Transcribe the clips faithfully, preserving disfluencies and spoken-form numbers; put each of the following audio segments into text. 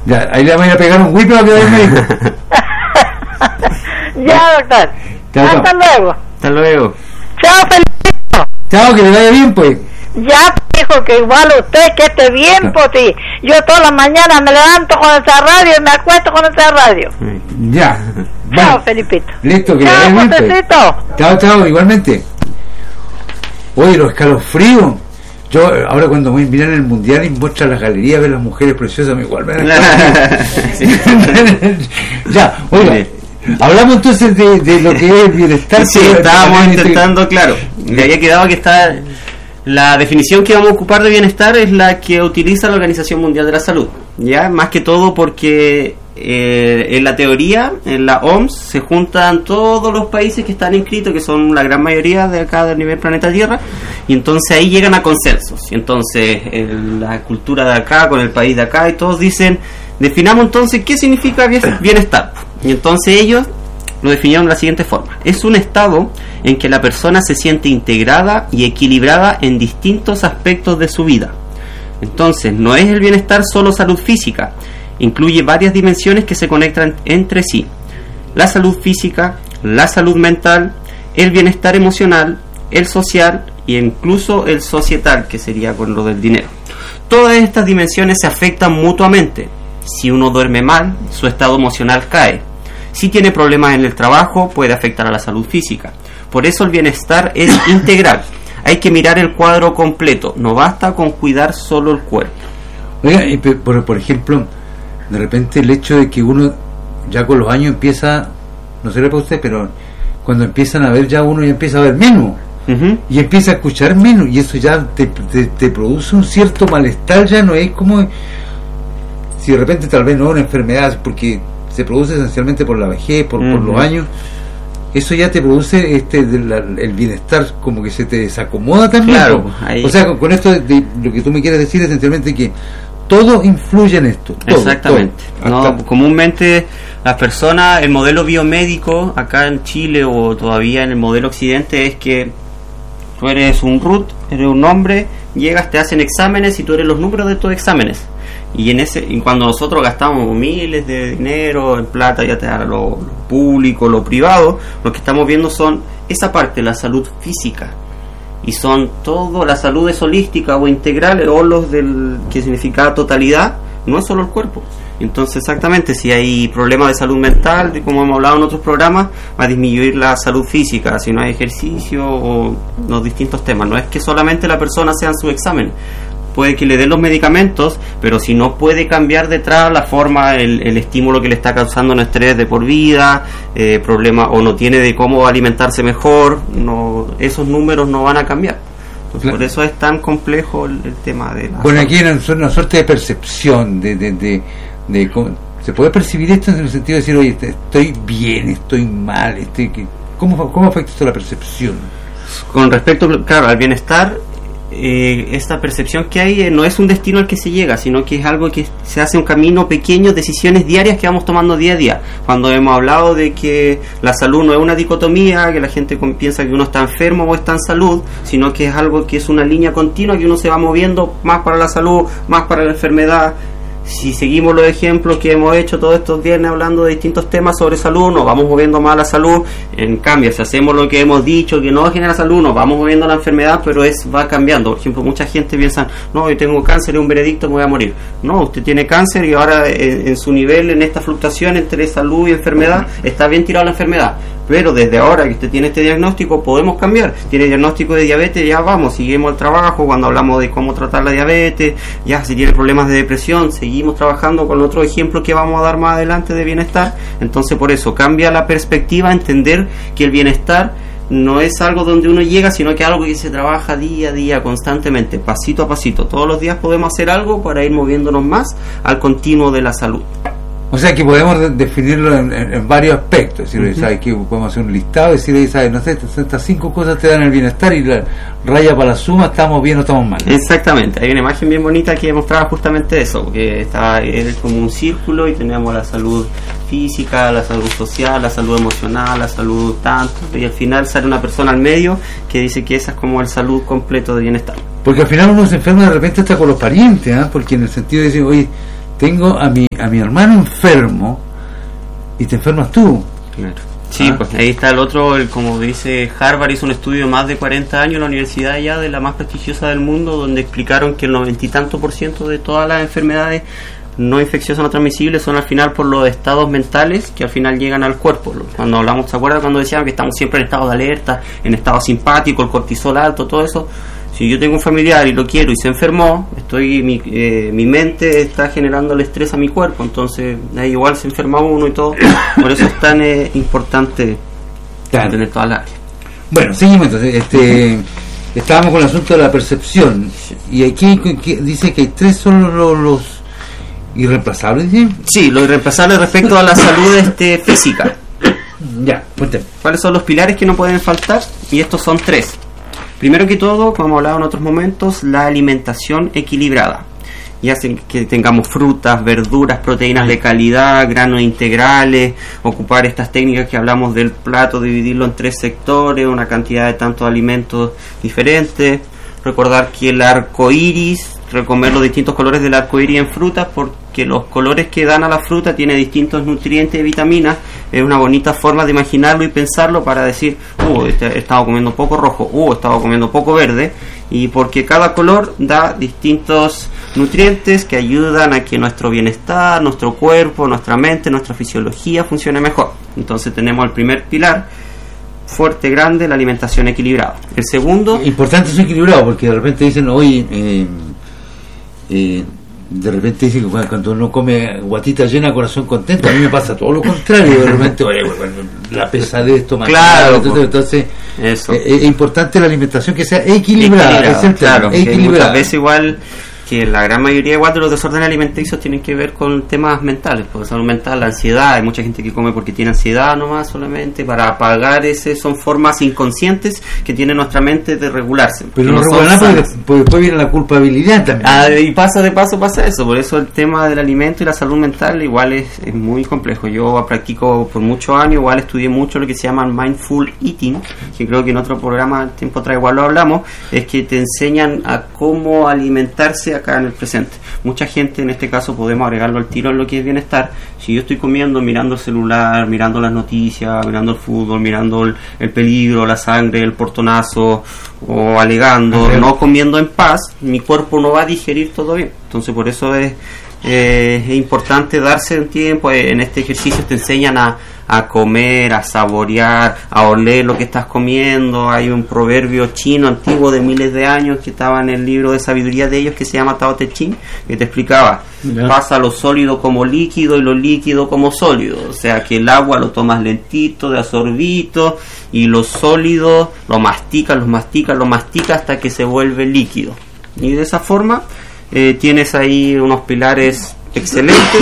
Ya, ahí le vamos a ir a pegar un whip a que el médico. Ya, doctor. Chao, Hasta chao. luego. Hasta luego. Chao, Felipito. Chao, que le vaya bien, pues. Ya, dijo que igual usted, que esté bien, pues sí. Yo todas las mañanas me levanto con esa radio y me acuesto con esa radio. Ya. Chao, Bueno, Felipito. listo, que le Chao, vaya bien, pues. Josecito. Chao, chao, igualmente. Oye, los escalofríos. Yo, ahora cuando voy a mirar el mundial y muestra las galerías, ver las mujeres preciosas, me igual me dan escalofríos. Ya, oiga. Hablamos entonces de, de lo que es el bienestar. Sí, estábamos intentando, claro, le había quedado que está la definición que vamos a ocupar de bienestar es la que utiliza la Organización Mundial de la Salud, ya más que todo porque eh, en la teoría, en la O M S se juntan todos los países que están inscritos, que son la gran mayoría de acá del nivel planeta Tierra, y entonces ahí llegan a consensos, y entonces el, la cultura de acá con el país de acá y todos dicen, definamos entonces qué significa bienestar. Y entonces ellos lo definieron de la siguiente forma: es un estado en que la persona se siente integrada y equilibrada en distintos aspectos de su vida. Entonces no es el bienestar solo salud física, incluye varias dimensiones que se conectan entre sí: la salud física, la salud mental, el bienestar emocional, el social e incluso el societal, que sería con lo del dinero. Todas estas dimensiones se afectan mutuamente. Si uno duerme mal, su estado emocional cae. Si tiene problemas en el trabajo, puede afectar a la salud física. Por eso el bienestar es integral. Hay que mirar el cuadro completo. No basta con cuidar solo el cuerpo. Oiga, y por, por ejemplo, de repente el hecho de que uno ya con los años empieza, no sé le para usted, pero cuando empiezan a ver ya uno ya empieza a ver menos. Uh-huh. Y empieza a escuchar menos. Y eso ya te, te, te produce un cierto malestar. Ya no es como... Si de repente tal vez no es una enfermedad, porque se produce esencialmente por la vejez, por, uh-huh. por los años, eso ya te produce este de la, el bienestar, como que se te desacomoda también. Claro, ahí. O sea, con, con esto de, de, lo que tú me quieres decir esencialmente que todo influye en esto. Todo, exactamente. Todo. No, comúnmente las personas, el modelo biomédico acá en Chile o todavía en el modelo occidente es que tú eres un root, eres un hombre, llegas, te hacen exámenes y tú eres los números de tus exámenes. Y en ese y cuando nosotros gastamos miles de dinero en plata, ya sea lo, lo público, lo privado, lo que estamos viendo son esa parte, la salud física, y son todo, la salud es holística o integral, o los del que significa totalidad, no es solo el cuerpo. Entonces exactamente, si hay problemas de salud mental, como hemos hablado en otros programas, va a disminuir la salud física, si no hay ejercicio o los distintos temas. No es que solamente la persona sea en su examen, puede que le den los medicamentos, pero si no puede cambiar detrás la forma, el, el estímulo que le está causando un estrés de por vida, eh, problema, o no tiene de cómo alimentarse mejor, no, esos números no van a cambiar. Entonces, claro. Por eso es tan complejo el, el tema de la bueno, aquí hay una, una suerte de percepción de, de, de, de cómo, se puede percibir esto en el sentido de decir, oye, estoy bien, estoy mal, estoy, ¿cómo, cómo afecta esto la percepción? Con respecto, claro, al bienestar, Eh, esta percepción que hay eh, no es un destino al que se llega, sino que es algo que se hace un camino pequeño, decisiones diarias que vamos tomando día a día. Cuando hemos hablado de que la salud no es una dicotomía, que la gente piensa que uno está enfermo o está en salud, sino que es algo que es una línea continua, que uno se va moviendo más para la salud, más para la enfermedad. Si seguimos los ejemplos que hemos hecho todos estos viernes hablando de distintos temas sobre salud, nos vamos moviendo más a la salud. En cambio, si hacemos lo que hemos dicho que no genera salud, nos vamos moviendo a la enfermedad, pero es va cambiando. Por ejemplo, mucha gente piensa, no, yo tengo cáncer, es un veredicto, me voy a morir. No, usted tiene cáncer y ahora en, en su nivel, en esta fluctuación entre salud y enfermedad, está bien tirado la enfermedad. Pero desde ahora que usted tiene este diagnóstico, podemos cambiar. Tiene diagnóstico de diabetes, ya vamos, seguimos el trabajo. Cuando hablamos de cómo tratar la diabetes, ya si tiene problemas de depresión, seguimos trabajando con otro ejemplo que vamos a dar más adelante de bienestar. Entonces, por eso, cambia la perspectiva, entender que el bienestar no es algo donde uno llega, sino que es algo que se trabaja día a día, constantemente, pasito a pasito. Todos los días podemos hacer algo para ir moviéndonos más al continuo de la salud. O sea que podemos de- definirlo en, en, en varios aspectos, es decir, uh-huh. ¿sabes qué? Podemos hacer un listado y decir, ¿sabes? No sé, estas, estas cinco cosas te dan el bienestar y la raya para la suma, ¿estamos bien o estamos mal? Exactamente, hay una imagen bien bonita que mostraba justamente eso, que está es como un círculo y tenemos la salud física, la salud social, la salud emocional, la salud tanto, y al final sale una persona al medio que dice que esa es como el salud completo de bienestar. Porque al final uno se enferma de repente hasta con los parientes, ¿eh? Porque en el sentido de decir, oye, tengo a mi a mi hermano enfermo y te enfermas tú. Claro. Sí, ah. Pues ahí está el otro, el, como dice Harvard, hizo un estudio de más de cuarenta años en la universidad ya de la más prestigiosa del mundo, donde explicaron que el noventa y tanto por ciento de todas las enfermedades no infecciosas no transmisibles son al final por los estados mentales que al final llegan al cuerpo. Cuando hablamos, ¿se acuerdan cuando decían que estamos siempre en estado de alerta, en estado simpático, el cortisol alto, todo eso? Si yo tengo un familiar y lo quiero y se enfermó, estoy mi, eh, mi mente está generando el estrés a mi cuerpo, entonces ahí igual se enferma uno y todo. Por eso es tan eh, importante claro. tener toda la área. Bueno, seguimos entonces. Este, estábamos con el asunto de la percepción y aquí dice que hay tres son los, los irreemplazables. ¿Sí? Sí, los irreemplazables respecto a la salud este, física. Ya, cuéntame. ¿Cuáles son los pilares que no pueden faltar? Y estos son tres. Primero que todo, como hablaba en otros momentos, la alimentación equilibrada. Y hacen que tengamos frutas, verduras, proteínas de calidad, granos integrales, ocupar estas técnicas que hablamos del plato, dividirlo en tres sectores, una cantidad de tantos alimentos diferentes. Recordar que el arco iris, recomer los distintos colores del arco iris en frutas, porque los colores que dan a la fruta tienen distintos nutrientes y vitaminas. Es una bonita forma de imaginarlo y pensarlo para decir, uh, he estado comiendo poco rojo, uh, he estado comiendo poco verde, y porque cada color da distintos nutrientes que ayudan a que nuestro bienestar, nuestro cuerpo, nuestra mente, nuestra fisiología funcione mejor. Entonces tenemos el primer pilar fuerte, grande, la alimentación equilibrada. El segundo... Importante es equilibrado, porque de repente dicen, oye, eh, eh, de repente dicen que cuando uno come guatita llena, corazón contento. A mí me pasa todo lo contrario, de repente, oye, bueno, la pesadez, estómago. Claro, entonces, entonces eso. Eh, es importante la alimentación que sea equilibrada, equilibrada es el tema, claro, equilibrada. Muchas veces igual que la gran mayoría igual de los desórdenes alimenticios tienen que ver con temas mentales, por salud mental, la ansiedad. Hay mucha gente que come porque tiene ansiedad nomás solamente, para apagar ese, son formas inconscientes que tiene nuestra mente de regularse. Pero no regular porque, porque después viene la culpabilidad también. Ah, y pasa de paso pasa eso, por eso el tema del alimento y la salud mental igual es, es muy complejo. Yo practico por muchos años, igual estudié mucho lo que se llama mindful eating, que creo que en otro programa tiempo atrás igual lo hablamos, es que te enseñan a cómo alimentarse acá en el presente. Mucha gente, en este caso podemos agregarlo al tiro en lo que es bienestar. Si yo estoy comiendo mirando el celular, mirando las noticias, mirando el fútbol, mirando el, el peligro, la sangre, el portonazo, o alegando, okay. no comiendo en paz, mi cuerpo no va a digerir todo bien. Entonces por eso es, eh, es importante darse un tiempo. En este ejercicio te enseñan a a comer, a saborear, a oler lo que estás comiendo. Hay un proverbio chino antiguo de miles de años que estaba en el libro de sabiduría de ellos, que se llama Tao Te Ching, que te explicaba, yeah. pasa lo sólido como líquido y lo líquido como sólido. O sea que el agua lo tomas lentito, de a sorbito, y lo sólido lo masticas, lo masticas, lo masticas hasta que se vuelve líquido. Y de esa forma eh, tienes ahí unos pilares excelentes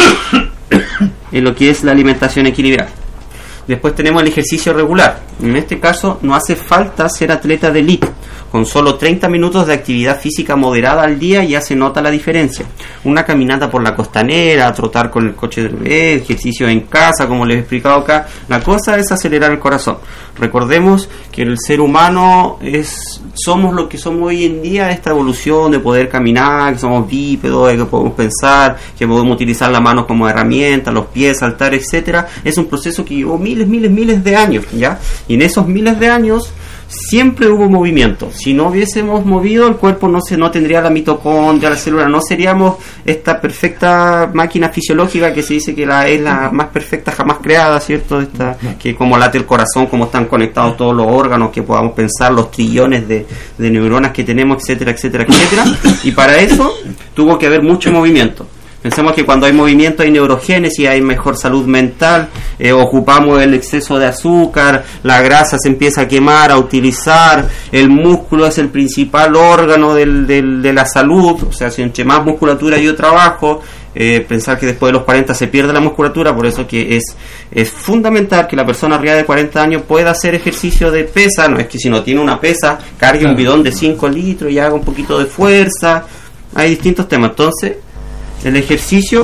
en lo que es la alimentación equilibrada. Después tenemos el ejercicio regular. En este caso no hace falta ser atleta de élite. Con solo treinta minutos de actividad física moderada al día ya se nota la diferencia. Una caminata por la costanera, trotar con el coche del bebé, ejercicio en casa, como les he explicado acá. La cosa es acelerar el corazón. Recordemos que el ser humano es somos lo que somos hoy en día, esta evolución de poder caminar, que somos bípedos, que podemos pensar, que podemos utilizar las manos como herramienta, los pies, saltar, etcétera. Es un proceso que llevó miles, miles, miles de años, ¿ya? Y en esos miles de años siempre hubo movimiento. Si no hubiésemos movido, el cuerpo no se no tendría la mitocondria, la célula, no seríamos esta perfecta máquina fisiológica que se dice que la es la más perfecta jamás creada, ¿cierto? Esta, que como late el corazón, como están conectados todos los órganos, que podamos pensar, los trillones de, de neuronas que tenemos, etcétera, etcétera, etcétera. Y para eso tuvo que haber mucho movimiento. Pensemos que cuando hay movimiento hay neurogénesis, hay mejor salud mental, eh, ocupamos el exceso de azúcar, la grasa se empieza a quemar, a utilizar, el músculo es el principal órgano del, del, de la salud. O sea, si entre más musculatura yo trabajo, eh, pensar que después de los cuarenta se pierde la musculatura, por eso que es, es fundamental que la persona arriba de cuarenta años pueda hacer ejercicio de pesa. No es que si no tiene una pesa, cargue un bidón de cinco litros y haga un poquito de fuerza. Hay distintos temas. Entonces, el ejercicio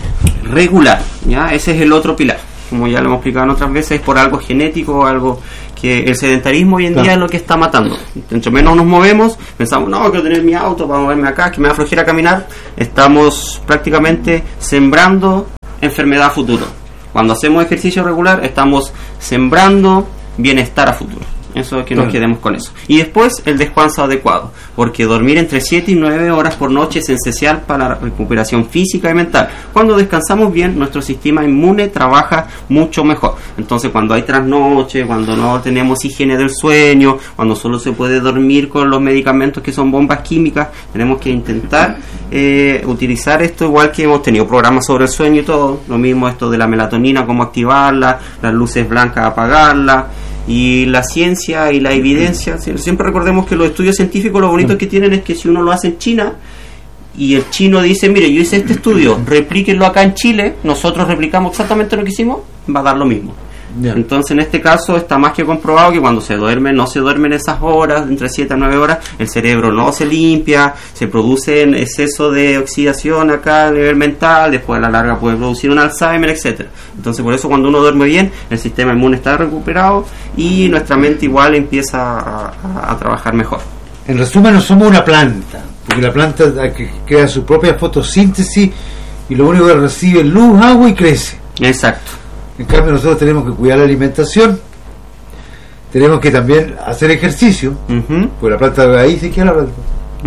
regular, ¿ya? Ese es el otro pilar. Como ya lo hemos explicado en otras veces, es por algo genético o algo que el sedentarismo hoy en claro. día es lo que está matando. Entre menos nos movemos, pensamos, no, quiero tener mi auto para moverme acá, que me da flojera caminar, estamos prácticamente sembrando enfermedad a futuro. Cuando hacemos ejercicio regular, estamos sembrando bienestar a futuro. Eso es que nos claro. quedemos con eso. Y después el descanso adecuado, porque dormir entre siete y nueve horas por noche es esencial para la recuperación física y mental. Cuando descansamos bien, nuestro sistema inmune trabaja mucho mejor. Entonces, cuando hay trasnoche, cuando no tenemos higiene del sueño, cuando solo se puede dormir con los medicamentos que son bombas químicas, tenemos que intentar eh, utilizar esto, igual que hemos tenido programas sobre el sueño y todo. Lo mismo esto de la melatonina, cómo activarla, las luces blancas apagarla. Y la ciencia y la evidencia, siempre recordemos que los estudios científicos lo bonito que tienen es que si uno lo hace en China y el chino dice, mire, yo hice este estudio, replíquenlo acá en Chile, nosotros replicamos exactamente lo que hicimos, va a dar lo mismo. Yeah. Entonces, en este caso está más que comprobado que cuando se duerme, no se duermen esas horas, entre siete a nueve horas, el cerebro no se limpia, se produce en exceso de oxidación acá a nivel mental, después a la larga puede producir un Alzheimer, etcétera. Entonces, por eso cuando uno duerme bien, el sistema inmune está recuperado y nuestra mente igual empieza a, a, a trabajar mejor. En resumen, no somos una planta, porque la planta crea su propia fotosíntesis y lo único que recibe es luz, agua y crece. Exacto. En cambio, nosotros tenemos que cuidar la alimentación, tenemos que también hacer ejercicio, uh-huh. porque la planta ahí se queda la planta.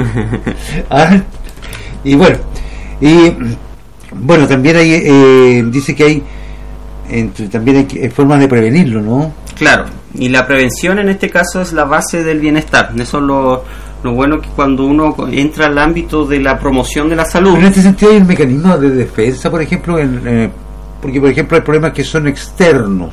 ¿Ah? Y bueno, y bueno, también hay, eh, dice que hay, entre, también hay, hay formas de prevenirlo, ¿no? Claro, y la prevención en este caso es la base del bienestar. Eso es lo, lo bueno, que cuando uno entra al ámbito de la promoción de la salud. Pero en este sentido hay un mecanismo de defensa, por ejemplo, en... Eh, porque por ejemplo hay problemas que son externos,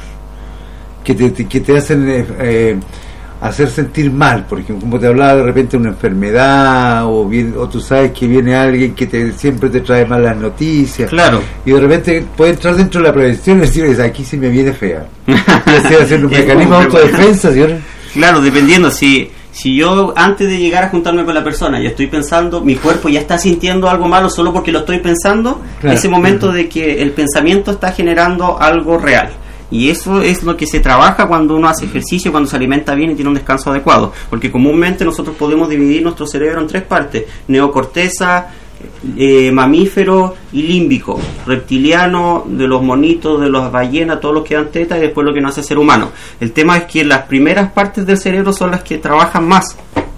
que te, te, que te hacen eh, eh, hacer sentir mal, por ejemplo, como te hablaba de repente de una enfermedad, o bien, o tú sabes que viene alguien que te siempre te trae malas noticias, claro, y de repente puede entrar dentro de la prevención y decir, aquí sí me viene fea, y así hacer un mecanismo de autodefensa, ¿sí? Claro, dependiendo, si Si yo antes de llegar a juntarme con la persona ya estoy pensando, mi cuerpo ya está sintiendo algo malo solo porque lo estoy pensando, claro, ese momento de que el pensamiento está generando algo real. Y eso es lo que se trabaja cuando uno hace ejercicio, cuando se alimenta bien y tiene un descanso adecuado. Porque comúnmente nosotros podemos dividir nuestro cerebro en tres partes: neocorteza, eh, mamífero y límbico, reptiliano, de los monitos, de las ballenas, todos los que dan teta, y después lo que nos hace ser humano. El tema es que las primeras partes del cerebro son las que trabajan más.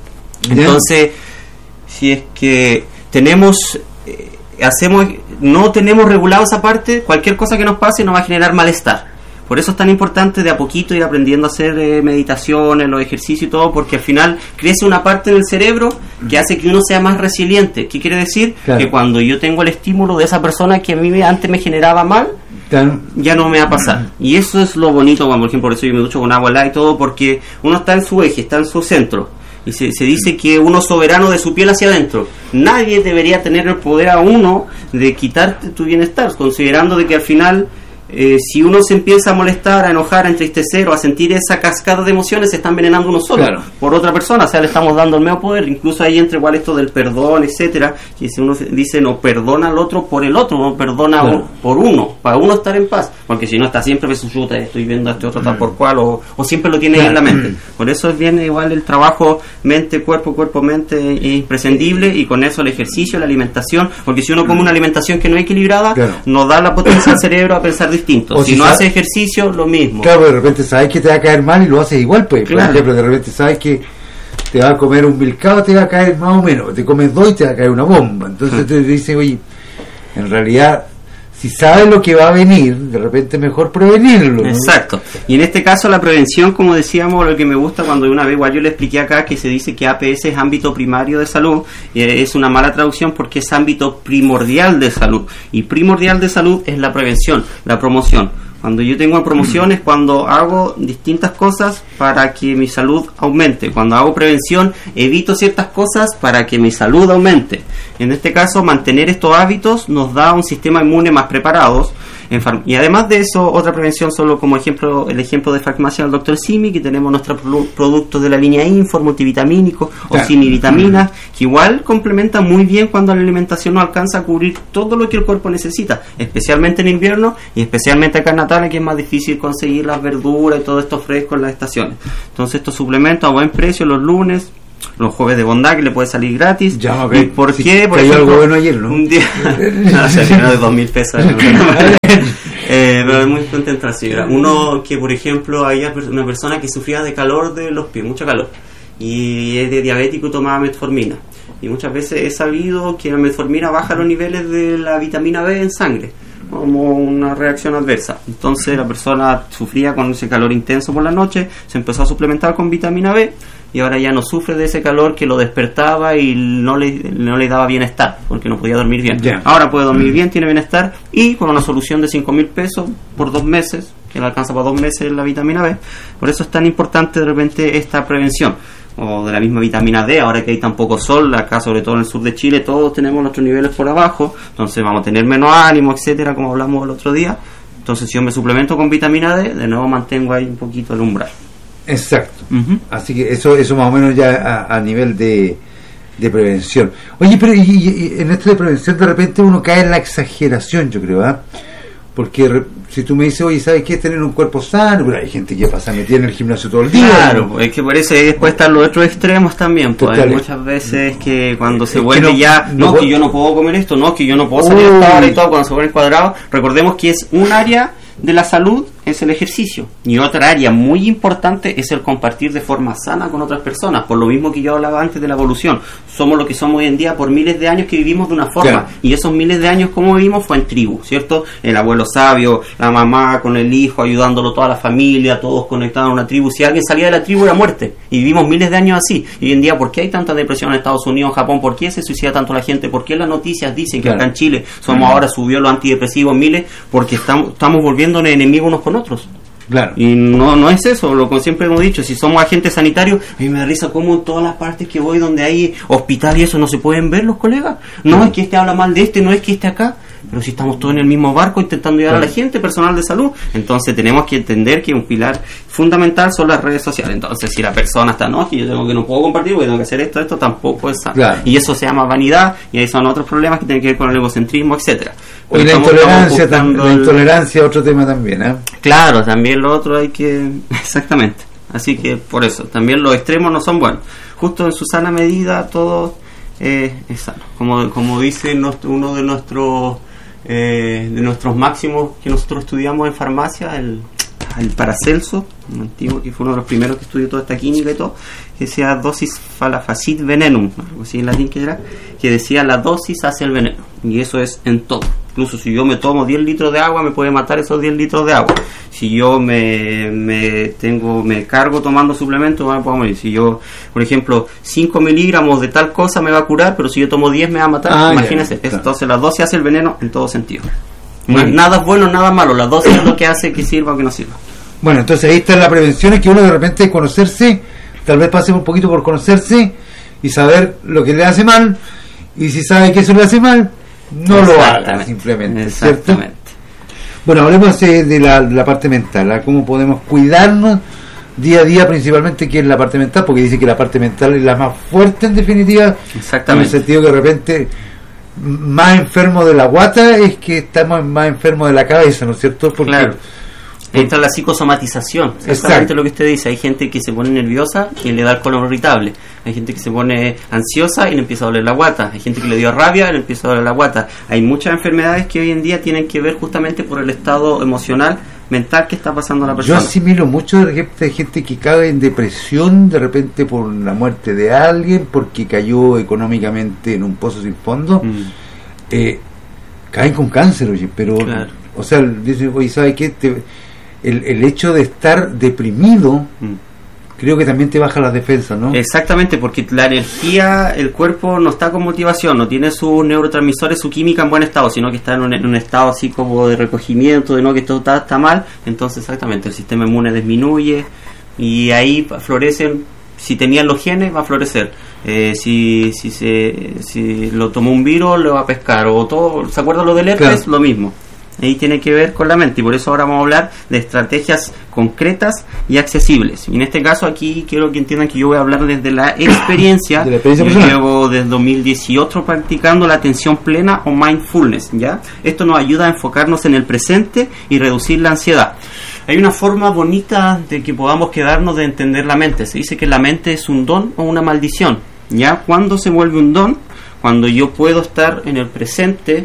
Entonces, si es que tenemos eh, hacemos no tenemos regulado esa parte, cualquier cosa que nos pase nos va a generar malestar. Por eso es tan importante de a poquito ir aprendiendo a hacer eh, meditaciones, los ejercicios y todo, porque al final crece una parte del cerebro que hace que uno sea más resiliente. ¿Qué quiere decir? Claro. Que cuando yo tengo el estímulo de esa persona que a mí antes me generaba mal, claro, ya no me va a pasar. Y eso es lo bonito, cuando, por ejemplo, por eso yo me ducho con agua helada y todo, porque uno está en su eje, está en su centro. Y se, se dice que uno es soberano de su piel hacia adentro. Nadie debería tener el poder a uno de quitarte tu bienestar, considerando de que al final... Eh, si uno se empieza a molestar, a enojar, a entristecer o a sentir esa cascada de emociones, se está envenenando uno solo, claro, por otra persona, o sea, le estamos dando el medio poder. Incluso ahí entra igual esto del perdón, etcétera, que si uno dice no perdona al otro por el otro, no perdona, claro, por uno, para uno estar en paz, porque si no está siempre su chuta, estoy viendo a este otro tal por cual, o, o siempre lo tiene, claro, en la mente. Por eso viene igual el trabajo mente, cuerpo, cuerpo, mente, es imprescindible, y con eso el ejercicio, la alimentación, porque si uno come una alimentación que no es equilibrada, claro, no da la potencia al cerebro a pensar distinto. O si, si no hace ejercicio, lo mismo. Claro, de repente sabes que te va a caer mal y lo haces igual, pues. Claro. Por ejemplo, de repente sabes que te va a comer un milcao, te va a caer más o menos. Te comes dos y te va a caer una bomba. Entonces, uh-huh, te dicen, oye, en realidad, si sabes lo que va a venir, de repente mejor prevenirlo, ¿no? Exacto. Y en este caso la prevención, como decíamos, lo que me gusta cuando una vez igual yo le expliqué acá que se dice que A P S es ámbito primario de salud, eh, es una mala traducción porque es ámbito primordial de salud. Y primordial de salud es la prevención, la promoción. Cuando yo tengo promociones, cuando hago distintas cosas para que mi salud aumente. Cuando hago prevención, evito ciertas cosas para que mi salud aumente. En este caso, mantener estos hábitos nos da un sistema inmune más preparado. En far- y además de eso, otra prevención, solo como ejemplo, el ejemplo de farmacia del doctor Simi, que tenemos nuestros pro- productos de la línea Infor, multivitamínicos o Claro. simivitaminas, que igual complementan muy bien cuando la alimentación no alcanza a cubrir todo lo que el cuerpo necesita, especialmente en invierno y especialmente acá en Natales, que es más difícil conseguir las verduras y todo esto fresco en las estaciones. Entonces estos suplementos a buen precio los lunes, los jueves de bondad, que le puede salir gratis. Ya, ¿Y por sí, qué? Por cayó ejemplo, algo bueno ayer, ¿no? un día no, se llenó de dos mil pesos. Eh, pero es muy contenta la señora. Uno que, por ejemplo, había per- una persona que sufría de calor de los pies, mucho calor, y es de diabético y tomaba metformina. Y muchas veces he sabido que la metformina baja los niveles de la vitamina B en sangre, como una reacción adversa. Entonces la persona sufría con ese calor intenso por la noche, se empezó a suplementar con vitamina B y ahora ya no sufre de ese calor que lo despertaba y no le, no le daba bienestar, porque no podía dormir bien. Yeah. Ahora puede dormir bien, tiene bienestar, y con una solución de cinco mil pesos por dos meses, que le alcanza para dos meses la vitamina B. Por eso es tan importante de repente esta prevención. O de la misma vitamina D, ahora que hay tan poco sol, acá sobre todo en el sur de Chile, todos tenemos nuestros niveles por abajo, entonces vamos a tener menos ánimo, etcétera, como hablamos el otro día. Entonces si yo me suplemento con vitamina D, de nuevo mantengo ahí un poquito el umbral. Exacto. Uh-huh. Así que eso eso más o menos ya a, a nivel de, de prevención. Oye, pero y, y, y en esto de prevención de repente uno cae en la exageración, yo creo, ¿ah? Porque re, si tú me dices, oye, ¿sabes qué es tener un cuerpo sano? Pero hay gente que pasa metida en el gimnasio todo el día. Claro, pues, es que por eso después están los otros extremos también, pues hay Total. muchas veces que cuando se Es que vuelve no- ya, no no, puedo- que yo no puedo comer esto, no, que yo no puedo salir Uy. a esta hora y todo, cuando se vuelve cuadrado, recordemos que es un área de la salud, es el ejercicio, y otra área muy importante es el compartir de forma sana con otras personas, por lo mismo que yo hablaba antes de la evolución. Somos lo que somos hoy en día por miles de años que vivimos de una forma, Claro. y esos miles de años como vivimos fue en tribu, ¿cierto? El abuelo sabio, la mamá con el hijo, ayudándolo toda la familia, todos conectados a una tribu. Si alguien salía de la tribu era muerte, y vivimos miles de años así. Y hoy en día, ¿por qué hay tanta depresión en Estados Unidos, en Japón? ¿Por qué se suicida tanto la gente? ¿Por qué las noticias dicen que Claro. acá en Chile somos ahora subió los antidepresivos miles? Porque estamos, estamos volviéndonos enemigos unos con otros. Claro. Y no no es eso, lo que siempre hemos dicho, si somos agentes sanitarios, a mí me da risa como en todas las partes que voy donde hay hospital y eso no se pueden ver los colegas. No es que este habla mal de este, no es que este acá, pero si estamos todos en el mismo barco intentando ayudar a la gente, personal de salud, entonces tenemos que entender que un pilar fundamental son las redes sociales. Entonces si la persona está, no, que yo tengo que no puedo compartir porque tengo que hacer esto, esto tampoco es sano. Claro. Y eso se llama vanidad, y ahí son otros problemas que tienen que ver con el egocentrismo, etcétera. Y la Estamos- intolerancia, estamos tam- buscando la el- intolerancia, otro tema también, ¿eh? Claro, también lo otro hay que... Exactamente. Así que por eso, también los extremos no son buenos. Justo en su sana medida todo eh, es sano. Como, como dice nuestro, uno de nuestros eh, de nuestros máximos que nosotros estudiamos en farmacia, el, el Paracelso, un antiguo que fue uno de los primeros que estudió toda esta química y todo, que decía dosis falafacit venenum, algo así en latín que era, que decía la dosis hace el veneno. Y eso es en todo. Incluso si yo me tomo diez litros de agua, me puede matar esos diez litros de agua. Si yo me, me tengo me cargo tomando suplementos, me puedo morir. Si yo, por ejemplo, cinco miligramos de tal cosa me va a curar, pero si yo tomo diez me va a matar. Ah, Imagínense. ya, claro. Entonces la dosis hace el veneno en todo sentido. No Muy es bien. nada bueno, nada malo. La dosis es lo que hace que sirva o que no sirva. Bueno, entonces ahí está la prevención, es que uno de repente conocerse, tal vez pase un poquito por conocerse y saber lo que le hace mal, y si sabe que eso le hace mal, no lo haga Exactamente. simplemente, ¿cierto? Exactamente. Bueno, hablemos eh, de la, la parte mental, ¿ah? Cómo podemos cuidarnos día a día, principalmente que es la parte mental, porque dice que la parte mental es la más fuerte en definitiva, Exactamente. en el sentido que de repente m- más enfermo de la guata es que estamos más enfermos de la cabeza, ¿no es cierto? Porque Claro. Entra la psicosomatización, exactamente Exacto. lo que usted dice. Hay gente que se pone nerviosa y le da el colon irritable. Hay gente que se pone ansiosa y le empieza a doler la guata. Hay gente que le dio rabia y le empieza a doler la guata. Hay muchas enfermedades que hoy en día tienen que ver justamente por el estado emocional, mental que está pasando la yo persona. asimilo mucho de repente de gente que cae en depresión de repente por la muerte de alguien, porque cayó económicamente en un pozo sin fondo. Mm. eh, caen con cáncer, oye, pero Claro. o sea, dicen, oye, ¿sabes qué? Te- el, el hecho de estar deprimido Mm. creo que también te baja las defensas, ¿no? Exactamente, porque la energía, el cuerpo no está con motivación, no tiene sus neurotransmisores, su química en buen estado, sino que está en un, en un estado así como de recogimiento, de no que todo está, está mal. Entonces exactamente, el sistema inmune disminuye y ahí florecen. Si tenían los genes, va a florecer. Eh, si si se si lo tomó un virus, lo va a pescar. O todo, ¿se acuerdan lo del herpes? Claro. Lo mismo. Ahí tiene que ver con la mente, y por eso ahora vamos a hablar de estrategias concretas y accesibles. Y en este caso aquí quiero que entiendan que yo voy a hablar desde la experiencia. De la experiencia yo personal. llevo desde dos mil dieciocho practicando la atención plena o mindfulness, ¿ya? Esto nos ayuda a enfocarnos en el presente y reducir la ansiedad. Hay una forma bonita de que podamos quedarnos de entender la mente. Se dice que la mente es un don o una maldición, ¿ya? ¿Cuándo se vuelve un don? Cuando yo puedo estar en el presente,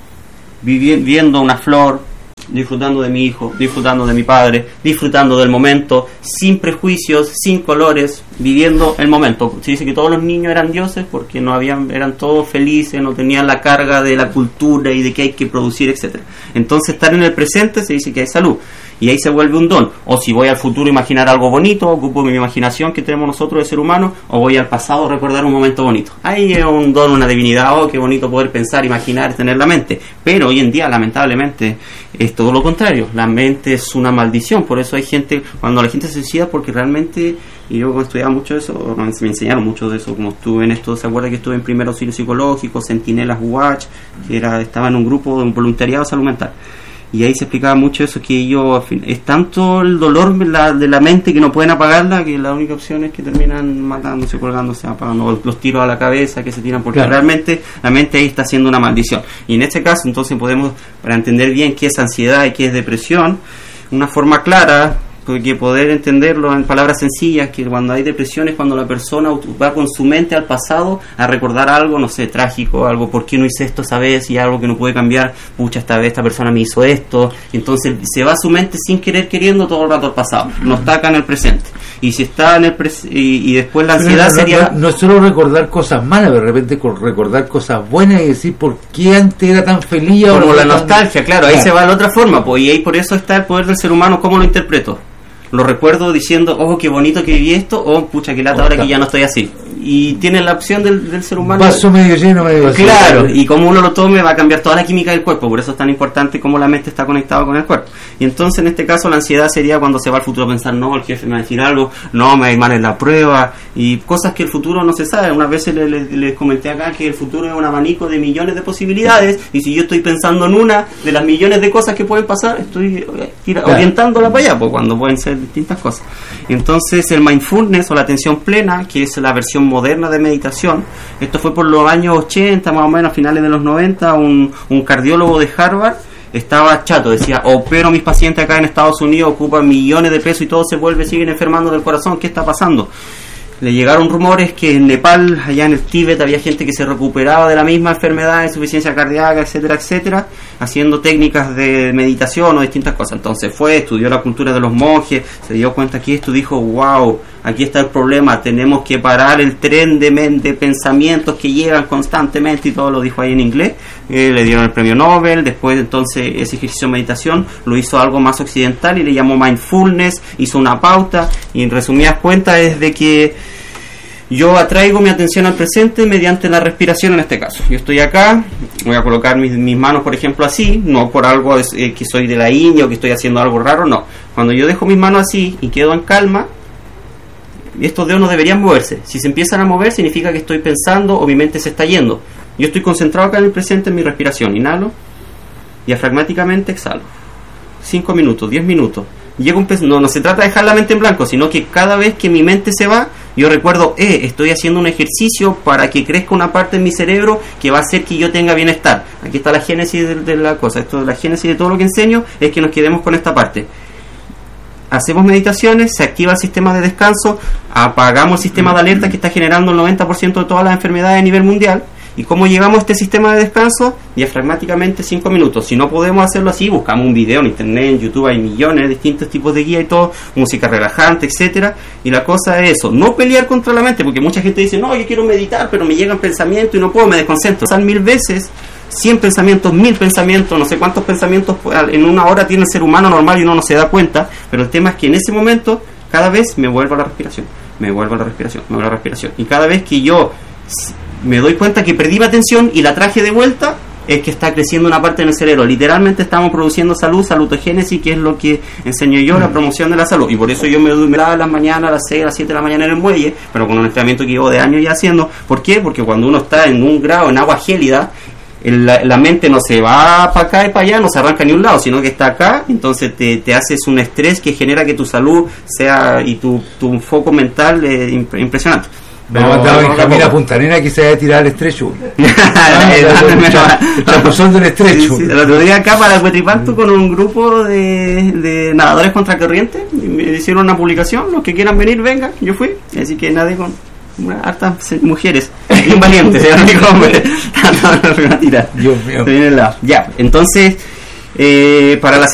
vivi- viendo una flor, disfrutando de mi hijo, disfrutando de mi padre, disfrutando del momento, sin prejuicios, sin colores, viviendo el momento. Se dice que todos los niños eran dioses porque no habían, eran todos felices, no tenían la carga de la cultura y de que hay que producir, etcétera. Entonces, estar en el presente se dice que hay salud. Y ahí se vuelve un don. O si voy al futuro a imaginar algo bonito, ocupo mi imaginación que tenemos nosotros de ser humano, o voy al pasado a recordar un momento bonito. Ahí es un don, una divinidad. Oh, qué bonito poder pensar, imaginar, tener la mente. Pero hoy en día, lamentablemente, es todo lo contrario. La mente es una maldición. Por eso hay gente, cuando la gente se suicida, porque realmente, y yo estudiaba mucho de eso, me enseñaron mucho de eso, como estuve en esto, ¿se acuerda que estuve en primer auxilio psicológico, Centinelas Watch, que era, estaba en un grupo de un voluntariado de salud mental? Y ahí se explicaba mucho eso, que ellos, es tanto el dolor de la, de la mente que no pueden apagarla, que la única opción es que terminan matándose, colgándose, apagando los tiros a la cabeza que se tiran, porque claro, realmente la mente ahí está haciendo una maldición. Y en este caso, entonces podemos, para entender bien qué es ansiedad y qué es depresión, una forma clara, porque poder entenderlo en palabras sencillas, que cuando hay depresión es cuando la persona va con su mente al pasado a recordar algo, no sé, trágico, algo, ¿por qué no hice esto esa vez? Y algo que no puede cambiar, pucha, esta vez esta persona me hizo esto, y entonces se va a su mente sin querer queriendo todo el rato al pasado, no está acá en el presente. Y si está en el pres- y, y después la ansiedad no, no, sería... No, no es solo recordar cosas malas, de repente recordar cosas buenas y decir por qué antes era tan feliz. Como ahora la tan... nostalgia, claro, ahí claro. Se va a la otra forma, pues, y ahí por eso está el poder del ser humano, ¿cómo lo interpreto? Lo recuerdo diciendo, oh, qué bonito que viví esto, o oh, pucha, que lata, ahora que ya no estoy así. Y tiene la opción del, del ser humano. Vaso medio lleno, medio vacío. Claro, y como uno lo tome va a cambiar toda la química del cuerpo, por eso es tan importante cómo la mente está conectada con el cuerpo. Y entonces en este caso la ansiedad sería cuando se va al futuro a pensar, no, el jefe me va a decir algo, no, me va a ir mal en la prueba, y cosas que el futuro no se sabe. Unas veces les, les, les comenté acá que el futuro es un abanico de millones de posibilidades, y si yo estoy pensando en una de las millones de cosas que pueden pasar, estoy orientándola para allá, pues, cuando pueden ser distintas cosas. Entonces el mindfulness o la atención plena, que es la versión moderna de meditación, esto fue por los años ochenta, más o menos, a finales de los noventa, un, un cardiólogo de Harvard estaba chato, decía, opero a mis pacientes acá en Estados Unidos, ocupan millones de pesos y todo se vuelve, siguen enfermando del corazón, ¿qué está pasando? Le llegaron rumores que en Nepal, allá en el Tíbet, había gente que se recuperaba de la misma enfermedad, insuficiencia cardíaca, etcétera, etcétera, haciendo técnicas de meditación o distintas cosas. Entonces fue, estudió la cultura de los monjes, se dio cuenta que esto, dijo, wow, aquí está el problema, tenemos que parar el tren de, de pensamientos que llegan constantemente, y todo lo dijo ahí en inglés. Eh, le dieron el premio Nobel. Después, entonces, ese ejercicio de meditación lo hizo algo más occidental y le llamó mindfulness, hizo una pauta, y en resumidas cuentas es de que yo atraigo mi atención al presente mediante la respiración. En este caso, yo estoy acá, voy a colocar mis, mis manos, por ejemplo, así, no por algo eh, que soy de la India o que estoy haciendo algo raro, no. Cuando yo dejo mis manos así y quedo en calma, estos dedos no deberían moverse. Si se empiezan a mover, significa que estoy pensando o mi mente se está yendo. Yo estoy concentrado acá en el presente, en mi respiración. Inhalo, diafragmáticamente exhalo. cinco minutos, diez minutos. Llega un pens- no, no se trata de dejar la mente en blanco, sino que cada vez que mi mente se va, yo recuerdo, eh, estoy haciendo un ejercicio para que crezca una parte en mi cerebro que va a hacer que yo tenga bienestar. Aquí está la génesis de, de la cosa. Esto, la génesis de todo lo que enseño es que nos quedemos con esta parte. Hacemos meditaciones, se activa el sistema de descanso, apagamos el sistema de alerta que está generando el noventa por ciento de todas las enfermedades a nivel mundial. ¿Y cómo llegamos a este sistema de descanso? Diafragmáticamente cinco minutos. Si no podemos hacerlo así, buscamos un video en internet, en YouTube hay millones de distintos tipos de guía y todo, música relajante, etcétera. Y la cosa es eso, no pelear contra la mente, porque mucha gente dice, no, yo quiero meditar, pero me llegan pensamientos y no puedo, me desconcentro. Pasan mil veces, cien pensamientos, mil pensamientos, no sé cuántos pensamientos en una hora tiene el ser humano normal y uno no se da cuenta, pero el tema es que en ese momento, cada vez me vuelvo a la respiración, me vuelvo a la respiración, me vuelvo a la respiración. Y cada vez que yo me doy cuenta que perdí mi atención y la traje de vuelta, es que está creciendo una parte en el cerebro. Literalmente estamos produciendo salud, salutogénesis, que es lo que enseño yo, la promoción de la salud. Y por eso yo me duermo a las mañanas, a las seis, a las siete de la mañana en el muelle, pero con un entrenamiento que llevo de años ya haciendo. ¿Por qué? Porque cuando uno está en un grado en agua gélida, el, la, la mente no se va para acá y para allá, no se arranca ni un lado, sino que está acá, entonces te, te haces un estrés que genera que tu salud sea y tu, tu foco mental es imp- impresionante. Me ha mandado en Camila Punta Arenas que se va a tirar al estrecho. El chapuzón del estrecho. Sí, sí. El otro día acá para el Huetripantu con un grupo de, de nadadores contra corriente me hicieron una publicación, los que quieran venir vengan, yo fui, así que nadie con una, hartas mujeres bien valientes, el único hombre no, no, no, no, tirar. Dios mío. Ya, entonces eh, para la